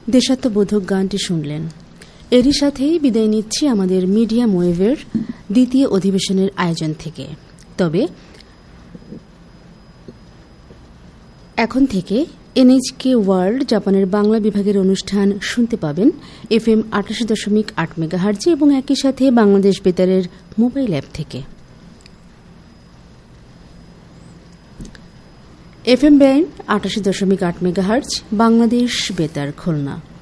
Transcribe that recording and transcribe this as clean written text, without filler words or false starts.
দেশাত্মবোধক গানটি শুনলেন। এরই সাথেই বিদায় নিচ্ছি আমাদের মিডিয়াম ওয়েভের দ্বিতীয় অধিবেশনের আয়োজন থেকে। তবে এখন থেকে এনএইচকে ওয়ার্ল্ড জাপানের বাংলা বিভাগের অনুষ্ঠান শুনতে পাবেন FM 88.8 মেগাহার্জ এবং একই সাথে বাংলাদেশ বেতারের মোবাইল অ্যাপ থেকে। FM ব্যান্ড 88.8 মেগাহার্জ বাংলাদেশ বেতার খুলনা।